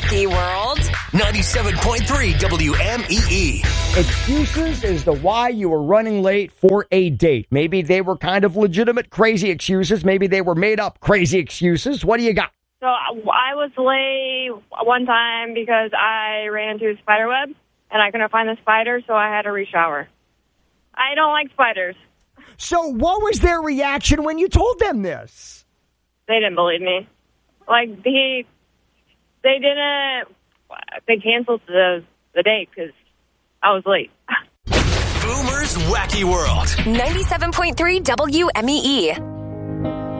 Wacky World. 97.3 WMEE. Excuses is the why you were running late for a date. Maybe they were kind of legitimate crazy excuses. Maybe they were made up crazy excuses. What do you got? So I was late one time because I ran into a spider web, and I couldn't find the spider, so I had to reshower. I don't like spiders. So what was their reaction when you told them this? They didn't believe me. Like, they canceled the date because I was late. Boomer's Wacky World. 97.3 WMEE.